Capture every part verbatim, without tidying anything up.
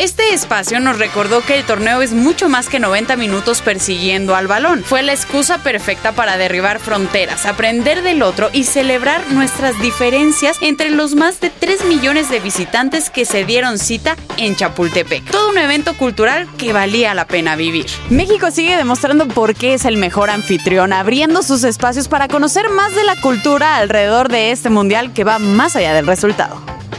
Este espacio nos recordó que el torneo es mucho más que noventa minutos persiguiendo al balón. Fue la excusa perfecta para derribar fronteras, aprender del otro y celebrar nuestras diferencias entre los más de tres millones de visitantes que se dieron cita en Chapultepec. Todo un evento cultural que valía la pena vivir. México sigue demostrando por qué es el mejor anfitrión, abriendo sus espacios para conocer más de la cultura alrededor de este mundial que va más allá del resultado.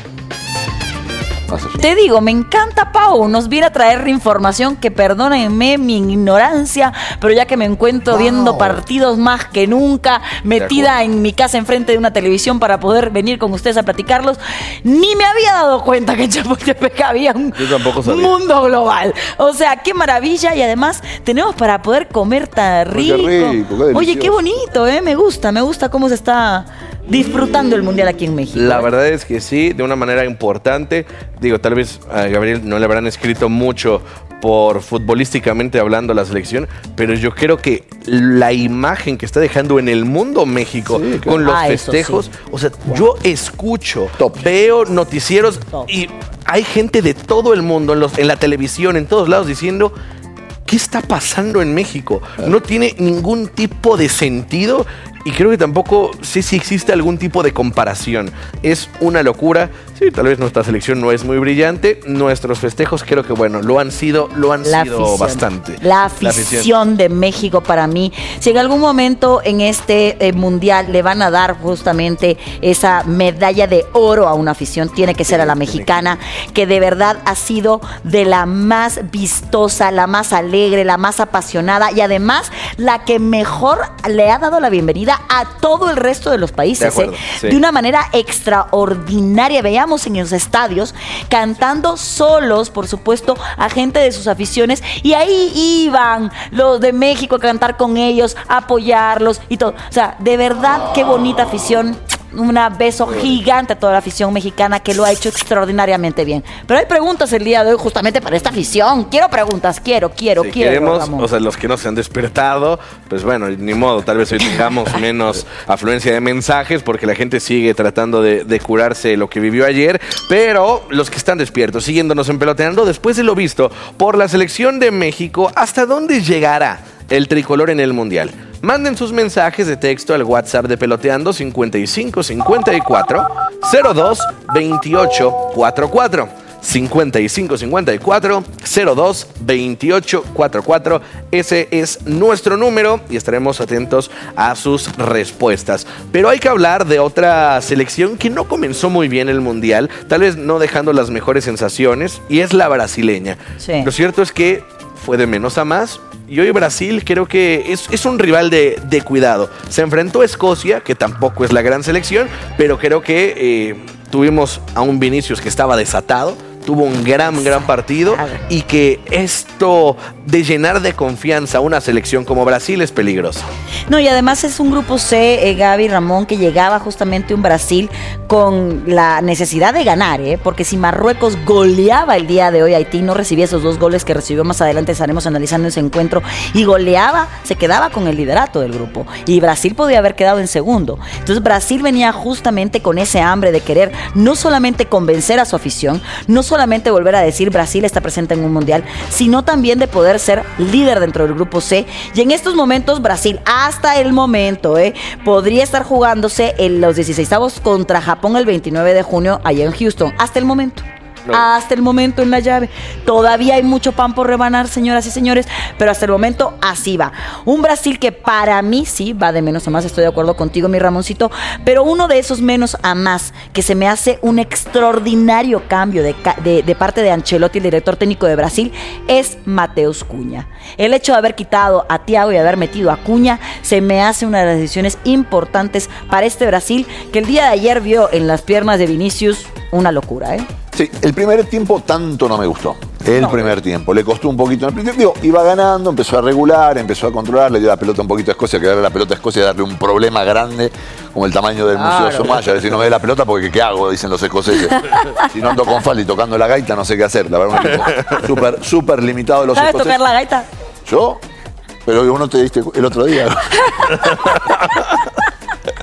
Te digo, me encanta Pau, nos viene a traer información que, perdónenme mi ignorancia, pero ya que me encuentro wow. viendo partidos más que nunca, metida en mi casa enfrente de una televisión para poder venir con ustedes a platicarlos, ni me había dado cuenta que en Chapultepec había un mundo global. O sea, qué maravilla, y además tenemos para poder comer tan rico. Qué rico, qué Oye, qué bonito, ¿eh? Me gusta, me gusta cómo se está disfrutando el mundial aquí en México. La ¿eh? verdad es que sí, de una manera importante. Digo, tal vez a Gabriel no le habrán escrito mucho por futbolísticamente hablando la selección, pero yo creo que la imagen que está dejando en el mundo México sí, claro. con los ah, festejos, sí. o sea, wow. yo escucho, Top. veo noticieros Top. y hay gente de todo el mundo en, los, en la televisión, en todos lados diciendo: ¿qué está pasando en México? No tiene ningún tipo de sentido. Y creo que tampoco sé si existe algún tipo de comparación. Es una locura. Sí, tal vez nuestra selección no es muy brillante. Nuestros festejos creo que, bueno, lo han sido, lo han la sido afición. bastante. La afición, la afición de México para mí. Si en algún momento en este eh, mundial le van a dar justamente esa medalla de oro a una afición, tiene que ser a la mexicana, que de verdad ha sido de la más vistosa, la más alegre, la más apasionada y además la que mejor le ha dado la bienvenida a todo el resto de los países, de, acuerdo, ¿eh? sí. de una manera extraordinaria. Veíamos en los estadios cantando solos, por supuesto, a gente de sus aficiones, y ahí iban los de México a cantar con ellos, a apoyarlos y todo. O sea, de verdad, qué bonita afición. Un beso gigante a toda la afición mexicana que lo ha hecho extraordinariamente bien. Pero hay preguntas el día de hoy justamente para esta afición. Quiero preguntas, quiero, quiero, si quiero. Queremos, Ramón. o sea, los que no se han despertado, pues bueno, ni modo, tal vez hoy tengamos menos afluencia de mensajes porque la gente sigue tratando de, de curarse lo que vivió ayer, pero los que están despiertos, siguiéndonos en Peloteando, después de lo visto por la selección de México, ¿hasta dónde llegará el tricolor en el Mundial? Manden sus mensajes de texto al WhatsApp de Peloteando cincuenta y cinco cincuenta y cuatro cero dos veintiocho cuarenta y cuatro. cincuenta y cinco cincuenta y cuatro cero dos veintiocho cuarenta y cuatro. Ese es nuestro número y estaremos atentos a sus respuestas. Pero hay que hablar de otra selección que no comenzó muy bien el Mundial, tal vez no dejando las mejores sensaciones, y es la brasileña. Sí. Lo cierto es que fue de menos a más. Y hoy Brasil creo que es, es un rival de, de cuidado. Se enfrentó a Escocia, que tampoco es la gran selección, pero creo que eh, tuvimos a un Vinicius que estaba desatado. Tuvo un gran, gran partido, y que esto de llenar de confianza a una selección como Brasil es peligroso. No, y además es un grupo C, eh, Gaby, Ramón, que llegaba justamente un Brasil con la necesidad de ganar, ¿eh? Porque si Marruecos goleaba el día de hoy a Haití, no recibía esos dos goles que recibió más adelante, estaremos analizando ese encuentro, y goleaba, se quedaba con el liderato del grupo, y Brasil podía haber quedado en segundo. Entonces Brasil venía justamente con ese hambre de querer no solamente convencer a su afición, no solamente solamente volver a decir Brasil está presente en un mundial, sino también de poder ser líder dentro del grupo C. Y en estos momentos Brasil, hasta el momento, eh, podría estar jugándose en los dieciseisavos contra Japón el veintinueve de junio allá en Houston. Hasta el momento. No. Hasta el momento en la llave. Todavía hay mucho pan por rebanar, señoras y señores, pero hasta el momento así va. Un Brasil que para mí sí va de menos a más, estoy de acuerdo contigo, mi Ramoncito, pero uno de esos menos a más que se me hace un extraordinario cambio de, de, de parte de Ancelotti, el director técnico de Brasil, es Mateus Cunha. El hecho de haber quitado a Thiago y haber metido a Cunha se me hace una de las decisiones importantes para este Brasil, que el día de ayer vio en las piernas de Vinicius una locura, ¿eh? Sí, el primer tiempo tanto no me gustó. El no. primer tiempo. Le costó un poquito. En el primer tiempo, iba ganando, empezó a regular, empezó a controlar, le dio la pelota un poquito a Escocia, que darle la pelota a Escocia y darle un problema grande, como el tamaño del claro. Museo Somaya. A ver si no me dé la pelota, porque ¿qué hago? Dicen los escoceses. Si no ando con falda y tocando la gaita, no sé qué hacer. La verdad, un equipo súper, súper limitado de los ¿Sabes escoceses. tocar la gaita? ¿Yo? Pero vos no te diste el otro día.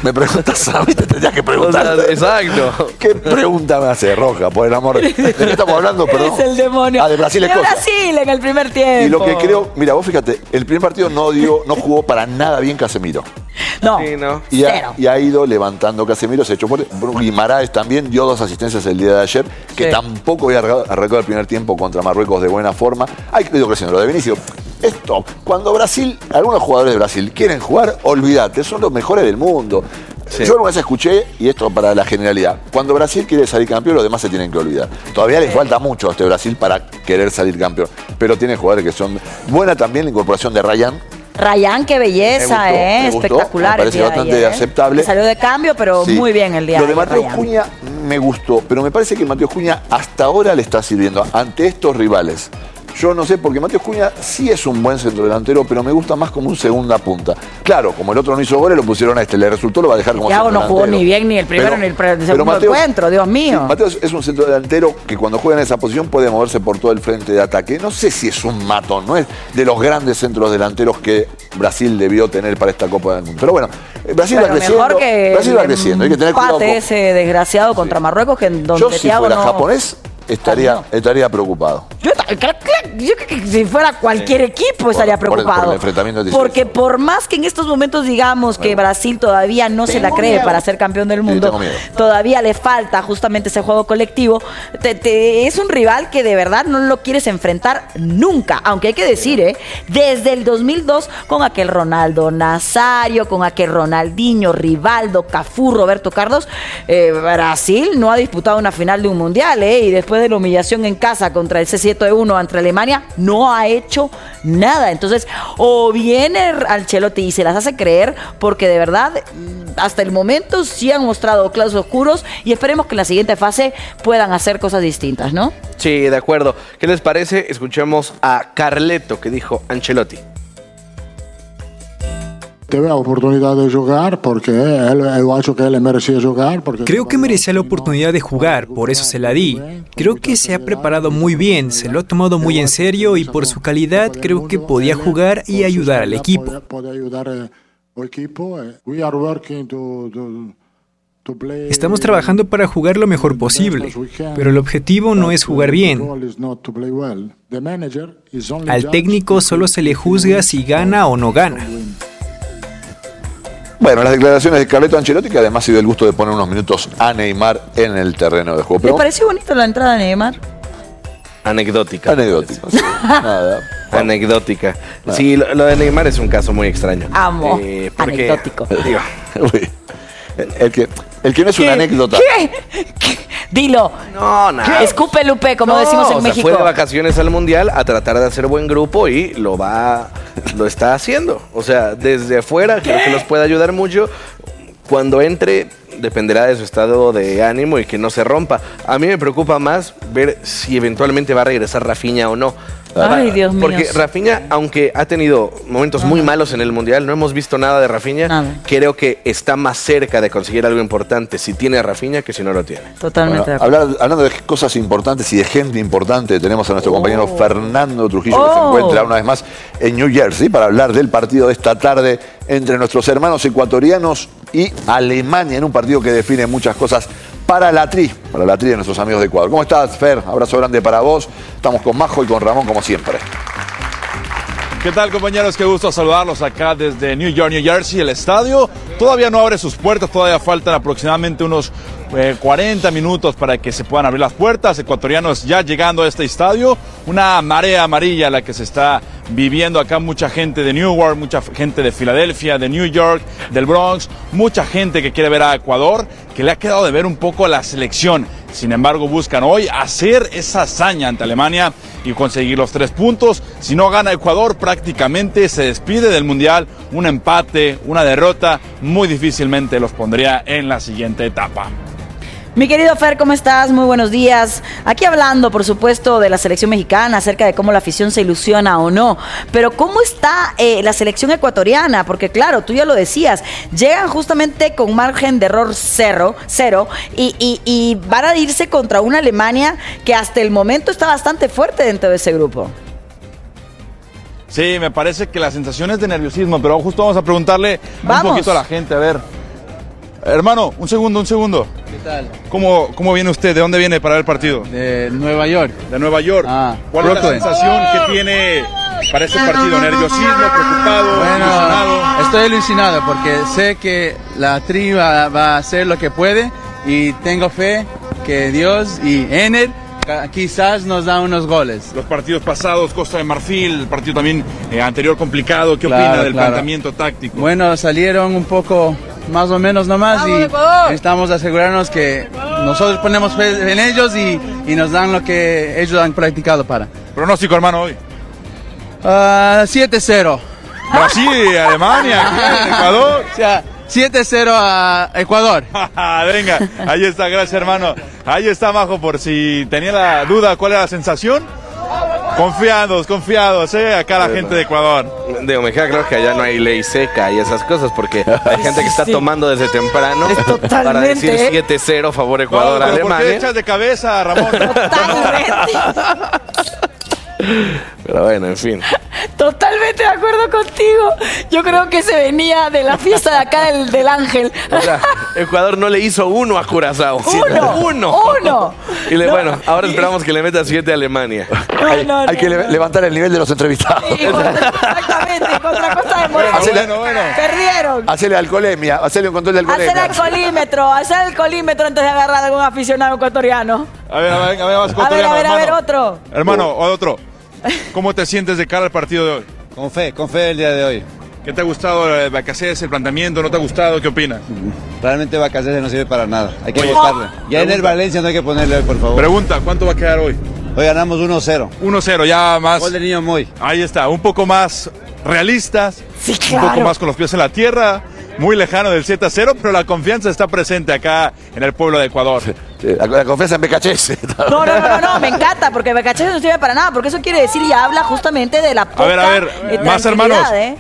Me preguntas a mí, te tendrías que preguntar. O sea, exacto. ¿Qué pregunta me hace, Roja? Por el amor de... ¿De qué estamos hablando, perdón? Es el demonio. Ah, de Brasil es De cosa. Brasil en el primer tiempo. Y lo que creo... Mira, vos fíjate, el primer partido no dio, no jugó para nada bien Casemiro. No, Sí, no. Y ha, cero. y ha ido levantando Casemiro, se ha hecho por Guimaraes también dio dos asistencias el día de ayer, que Sí. tampoco había arrancado arrancado el primer tiempo contra Marruecos de buena forma. Ha ido creciendo. Lo de Vinicius, esto, cuando Brasil, algunos jugadores de Brasil quieren jugar, olvídate, son los mejores del mundo. Sí. Yo una vez escuché, y esto para la generalidad, cuando Brasil quiere salir campeón, los demás se tienen que olvidar. Todavía les falta mucho a este Brasil para querer salir campeón, pero tiene jugadores que son... Buena también la incorporación de Ryan. Ryan, qué belleza, Me gustó, eh. me gustó, Espectacular. me parece el día de bastante ayer, ¿eh? aceptable. Salió de cambio, pero Sí. muy bien el día Lo de de ayer, Mateus Ryan. Cunha me gustó, pero me parece que Mateus Cunha hasta ahora le está sirviendo ante estos rivales. Yo no sé, porque Mateus Cunha sí es un buen centrodelantero, pero me gusta más como un segunda punta. Claro, como el otro no hizo goles, lo pusieron a este, le resultó, lo va a dejar como Thiago no jugó centrodelantero. ni bien ni el primero Pero- ni el pre- el pero segundo Mateus- encuentro, Dios mío. Sí, Mateus es un centrodelantero que cuando juega en esa posición puede moverse por todo el frente de ataque. No sé si es un matón, no es de los grandes centros delanteros que Brasil debió tener para esta Copa del Mundo. Pero bueno, Brasil Pero va creciendo. mejor que Brasil va el creciendo, hay que tener cuidado. empate con- ese desgraciado contra Marruecos, que en donde Yo si Thiago fuera no... japonés estaría, Cambió. estaría preocupado. Yo, ta- cla- cla- yo creo que si fuera cualquier equipo estaría Por- por el- preocupado. por el enfrentamiento de Porque por más que en estos momentos digamos que Brasil todavía no se la cree miedo. para ser campeón del Sí, mundo, tengo miedo. todavía le falta justamente ese juego colectivo. Te- te- es un rival que de verdad no lo quieres enfrentar nunca. Aunque hay que decir, ¿eh? Desde el dos mil dos, con aquel Ronaldo Nazario, con aquel Ronaldinho, Rivaldo, Cafú, Roberto Carlos, eh, Brasil no ha disputado una final de un mundial, ¿eh? Y después de la humillación en casa contra el C siete uno ante Alemania, no ha hecho nada. Entonces, o viene Ancelotti y se las hace creer, porque de verdad, hasta el momento sí han mostrado claros oscuros, y esperemos que en la siguiente fase puedan hacer cosas distintas, ¿no? Sí, de acuerdo. ¿Qué les parece? Escuchemos a Carleto, que dijo Ancelotti. Teve a oportunidad de jugar porque él, eu acho que él merecía jugar. Porque Creo que merecía la oportunidad de jugar, por eso se la di. Creo que se ha preparado muy bien, se lo ha tomado muy en serio y por su calidad creo que podía jugar y ayudar al equipo. Puede ayudar al equipo. We are working to, to, to play. Estamos trabajando para jugar lo mejor posible, pero el objetivo no es jugar bien. Al técnico solo se le juzga si gana o no gana. Bueno, las declaraciones de Carleto Ancelotti, que además se dio el gusto de poner unos minutos a Neymar en el terreno de juego. ¿Te Pero pareció bonito la entrada de Neymar? Anecdótica. anecdótico. Sí, nada. Anecdótica. Sí, lo, lo de Neymar es un caso muy extraño. Amo. porque, Anecdótico. digo, Uy, el, que, el que no es una anécdota. ¿Qué? ¿Qué? Dilo. no, nada. Escupe Lupe, como No, decimos en o sea, México. fue de vacaciones al Mundial a tratar de hacer buen grupo y lo va, lo está haciendo. O sea, desde afuera creo que nos puede ayudar mucho. Cuando entre, dependerá de su estado de ánimo y que no se rompa. A mí me preocupa más ver si eventualmente va a regresar Rafinha o no. Ay, Dios mío. Porque Rafinha, aunque ha tenido momentos muy malos en el Mundial, no hemos visto nada de Rafinha. Nada. Creo que está más cerca de conseguir algo importante si tiene a Rafinha que si no lo tiene. Totalmente. Bueno, hablar- hablando de cosas importantes y de gente importante, tenemos a nuestro compañero Fernando Trujillo, que se Oh. encuentra una vez más en New Jersey para hablar del partido de esta tarde entre nuestros hermanos ecuatorianos y Alemania, en un partido que define muchas cosas para la tri, para la tri de nuestros amigos de Ecuador. ¿Cómo estás, Fer? Abrazo grande para vos. Estamos con Majo y con Ramón, como siempre. ¿Qué tal, compañeros? Qué gusto saludarlos acá desde New York, New Jersey. El estadio todavía no abre sus puertas, todavía faltan aproximadamente unos eh, cuarenta minutos para que se puedan abrir las puertas. Ecuatorianos ya llegando a este estadio, una marea amarilla la que se está viviendo acá, mucha gente de Newark, mucha gente de Filadelfia, de New York, del Bronx, mucha gente que quiere ver a Ecuador, que le ha quedado de ver un poco a la selección. Sin embargo, buscan hoy hacer esa hazaña ante Alemania y conseguir los tres puntos. Si no gana Ecuador, prácticamente se despide del Mundial. Un empate, una derrota, muy difícilmente los pondría en la siguiente etapa. Mi querido Fer, ¿cómo estás? Muy buenos días. Aquí hablando, por supuesto, de la selección mexicana, acerca de cómo la afición se ilusiona o no. Pero ¿cómo está eh, la selección ecuatoriana? Porque claro, tú ya lo decías, llegan justamente con margen de error cero, cero y, y, y van a irse contra una Alemania que hasta el momento está bastante fuerte dentro de ese grupo. Sí, me parece que la sensación es de nerviosismo, pero justo vamos a preguntarle Vamos. un poquito a la gente, a ver. Hermano, un segundo, un segundo. ¿Qué tal? ¿Cómo, ¿Cómo viene usted? ¿De dónde viene para ver el partido? De Nueva York. De Nueva York. Ah, ¿Cuál es la Brooklyn. sensación que tiene para este partido? ¿Nerviosismo, preocupado, Bueno, ilusionado? estoy ilusionado porque sé que la tri va, va a hacer lo que puede y tengo fe que Dios y Ener quizás nos da unos goles. Los partidos pasados, Costa de Marfil, el partido también eh, anterior complicado, ¿qué Claro, opina del claro. planteamiento táctico? Bueno, salieron un poco más o menos nomás y necesitamos asegurarnos que nosotros ponemos fe en ellos y, y nos dan lo que ellos han practicado para. Pronóstico, hermano, hoy. Uh, siete cero. Brasil, Alemania, ¿qué? Ecuador. O sea, siete cero a Ecuador. Venga, ahí está, gracias, hermano. Ahí está, Majo, por si tenía la duda cuál era la sensación. Confiados, confiados, ¿eh? Acá la gente de Ecuador. Digo, me queda claro que allá no hay ley seca y esas cosas, porque hay gente que está Sí. tomando desde temprano Es totalmente, para decir ¿eh? siete cero favor No, Ecuador, pero ¿por qué Alemania. echas de cabeza, Ramón? Totalmente. Pero bueno, en fin. Totalmente de acuerdo contigo. Yo creo que se venía de la fiesta de acá del, del Ángel. O sea, Ecuador no le hizo uno a Curazao. Uno, Uno. uno. Y le, No. bueno, ahora esperamos que le meta siete a Alemania. No, hay no, hay no. que le- levantar el nivel de los entrevistados. Sí, contra- exactamente, contra Costa de Marfil. Hacele- bueno, bueno. Perdieron. Hacele alcoholemia, hacele un control de Hacer alcoholemia. alcoholímetro, hacer alcoholímetro antes de agarrar a algún aficionado ecuatoriano. A ver, a ver, a ver, más A ver, ecuatoriano, a ver, a ver, hermano. otro. Hermano, o otro. ¿Cómo te sientes de cara al partido de hoy? Con fe, con fe el día de hoy. ¿Qué te ha gustado el Bacacés, el planteamiento? ¿No te ha gustado? ¿Qué opinas? Realmente Bacacés no sirve para nada. Hay que Oye, votarle. Ya en el pregunta. Valencia no hay que ponerle hoy, por favor. Pregunta, ¿cuánto va a quedar hoy? Hoy ganamos uno cero. uno cero, ya más. Gol de Niño Moy. Ahí está, un poco más realistas, Sí, un claro. poco más con los pies en la tierra, muy lejano del siete a cero, pero la confianza está presente acá en el pueblo de Ecuador. Sí, La, la confianza en Becachese. No, no, no, no, no, me encanta, porque Becachese no sirve para nada, porque eso quiere decir y habla justamente de la poca A ver, a ver, eh, más tranquilidad, hermanos. ¿eh?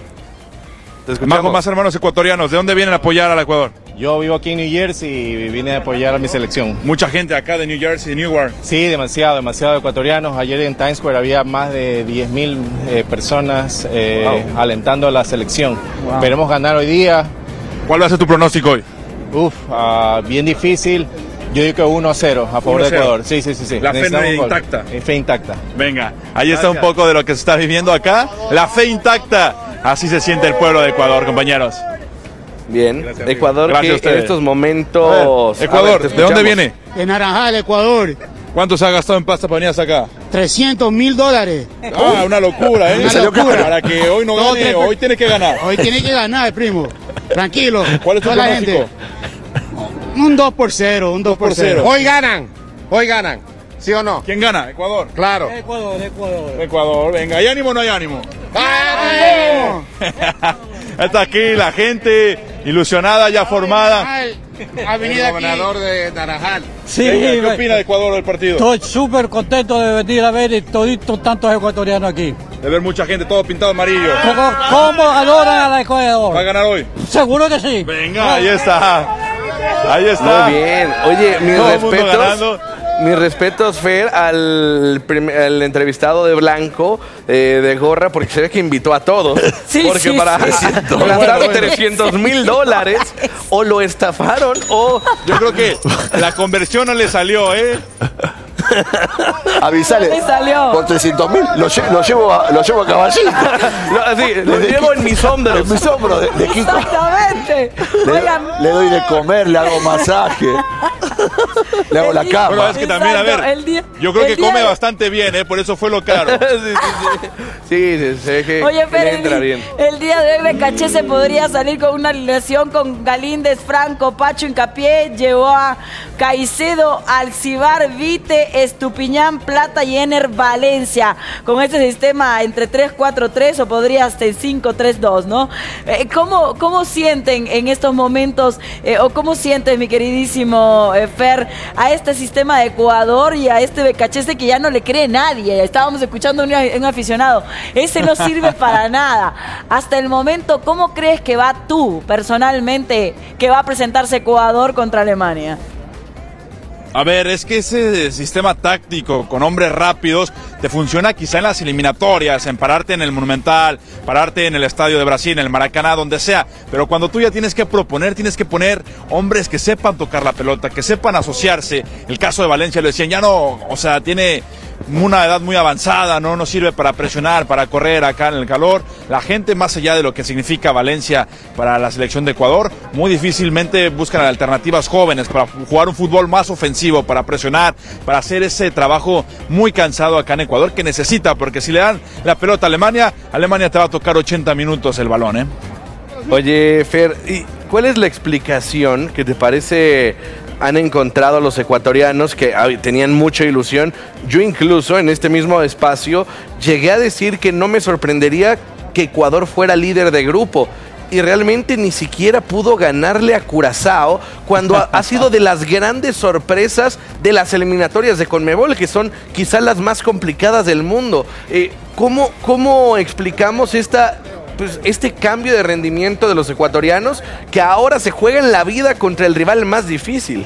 Te escuchamos. Majo, más hermanos ecuatorianos, ¿de dónde vienen a apoyar al Ecuador? Yo vivo aquí en New Jersey y vine a apoyar a mi selección. Mucha gente acá de New Jersey, Newark. Sí, demasiado, demasiado ecuatorianos. Ayer en Times Square había más de diez mil eh, personas eh, alentando a la selección. Esperemos ganar hoy día. ¿Cuál va a ser tu pronóstico hoy? Uf, ah, bien difícil. Yo digo que uno a cero a favor uno a de cero. Ecuador. Sí, sí, sí. sí. La fe Necesitamos un gol. intacta. Eh, Fe intacta. Venga, ahí está un Gracias. poco de lo que se está viviendo acá. La fe intacta. Así se siente el pueblo de Ecuador, compañeros. Bien. Gracias, amigo. Ecuador Gracias a que en ustedes. estos A momentos... ver, Ecuador, A ver, te ¿de dónde escuchamos. viene? De Naranjal, Ecuador. ¿Cuánto se ha gastado en pasta para venir hasta acá? trescientos mil dólares. Ah, una locura, ¿eh? Una locura. Para que hoy no Dos, gane, tres- hoy tiene que ganar. Hoy tiene que ganar, primo. Tranquilo. ¿Cuál es tu Toda la pronóstico? gente. Un dos por cero, un dos por cero. Hoy ganan, hoy ganan, ¿sí o no? ¿Quién gana? Ecuador. Claro. Ecuador, Ecuador. Ecuador, venga, ¿hay ánimo o no hay ánimo? ¡Vamos! Está aquí la gente ilusionada, ya formada. Avenida El gobernador de Naranjal. Sí, Venga, ¿qué opina de Ecuador del partido? estoy súper contento de venir a ver y toditos tantos ecuatorianos aquí. De ver mucha gente, todo pintado amarillo. ¿Cómo, cómo adoran a la ¿Va a Ecuador? ganar hoy? Seguro que sí. Venga, ahí está. Ahí está. Muy bien. Oye, mis Todo el mundo respetos. ganando. Mis respetos, Fer, al, prim- al entrevistado de Blanco, eh, de gorra, porque se ve que invitó a todos. Sí, porque sí, para sí. gastar trescientos mil dólares, o lo estafaron, o... Yo creo que la conversión no le salió, ¿eh? Avisale. ¿Dónde salió? Por trescientos mil lo, lle- lo llevo a, lo llevo a caballito. Lo, así, lo De llevo Kiko. en mis hombros. En mis hombros de, de Kiko. Exactamente. Le, Oigan, le doy de comer, le hago masaje. Le hago la El día- cama. Bueno, es que también, a Exacto, ver, el día- yo creo el que día come de- bastante bien, ¿eh? Por eso fue lo caro. sí, sí, sí. Sí, sí, se ve que, Oye, que pero le el, entra di- bien. el día de hoy Becachese podría salir con una alineación con Galíndez, Franco, Pacho Hincapié, llevó a Caicedo, Alcibar, Vite, Estupiñán, Plata y Ener Valencia. Con este sistema entre tres cuatro tres o podría hasta el cinco tres dos, ¿no? Eh, ¿cómo, ¿Cómo sienten en estos momentos, eh, o cómo sientes, mi queridísimo eh, Fer, a este sistema de Ecuador y a este Becachese que ya no le cree nadie? Estábamos escuchando a un, un aficionado. Ese no sirve para nada. Hasta el momento, ¿cómo crees que va tú, personalmente, que va a presentarse Ecuador contra Alemania? A ver, es que ese sistema táctico con hombres rápidos te funciona quizá en las eliminatorias, en pararte en el Monumental, pararte en el Estadio de Brasil, en el Maracaná, donde sea. Pero cuando tú ya tienes que proponer, tienes que poner hombres que sepan tocar la pelota, que sepan asociarse. El caso de Valencia lo decían, ya no, o sea, tiene una edad muy avanzada, no nos sirve para presionar, para correr acá en el calor. La gente, más allá de lo que significa Valencia para la selección de Ecuador, muy difícilmente buscan alternativas jóvenes para jugar un fútbol más ofensivo, para presionar, para hacer ese trabajo muy cansado acá en Ecuador que necesita, porque si le dan la pelota a Alemania, Alemania te va a tocar ochenta minutos el balón, ¿eh? Oye, Fer, ¿y cuál es la explicación que te parece han encontrado los ecuatorianos que ay, tenían mucha ilusión? Yo incluso en este mismo espacio llegué a decir que no me sorprendería que Ecuador fuera líder de grupo. Y realmente ni siquiera pudo ganarle a Curazao cuando ha, ha sido de las grandes sorpresas de las eliminatorias de Conmebol, que son quizás las más complicadas del mundo. Eh, ¿cómo, ¿Cómo explicamos esta, pues, este cambio de rendimiento de los ecuatorianos que ahora se juegan la vida contra el rival más difícil?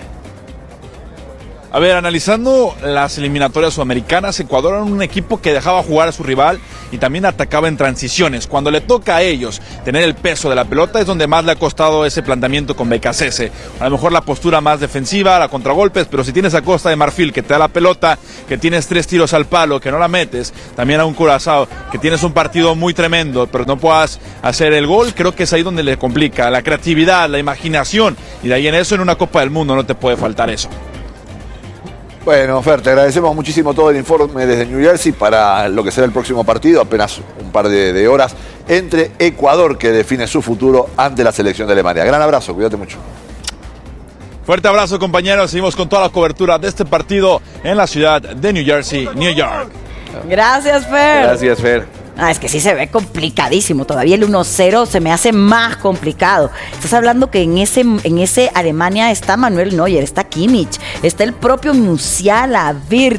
A ver, analizando las eliminatorias sudamericanas, Ecuador era un equipo que dejaba jugar a su rival y también atacaba en transiciones. Cuando le toca a ellos tener el peso de la pelota es donde más le ha costado ese planteamiento con Becasese. A lo mejor la postura más defensiva, la contragolpes, pero si tienes a Costa de Marfil que te da la pelota, que tienes tres tiros al palo, que no la metes, también a un Curazao, que tienes un partido muy tremendo, pero no puedas hacer el gol, creo que es ahí donde le complica. La creatividad, la imaginación, y de ahí en eso, en una Copa del Mundo no te puede faltar eso. Bueno, Fer, te agradecemos muchísimo todo el informe desde New Jersey para lo que será el próximo partido, apenas un par de, de horas, entre Ecuador, que define su futuro ante la selección de Alemania. Gran abrazo, cuídate mucho. Fuerte abrazo, compañeros. Seguimos con toda la cobertura de este partido en la ciudad de New Jersey, New York. Gracias, Fer. Gracias, Fer. Ah, es que sí se ve complicadísimo. Todavía el uno cero se me hace más complicado. Estás hablando que en ese, en ese Alemania está Manuel Neuer, está Kimmich, está el propio Musiala, Wirtz.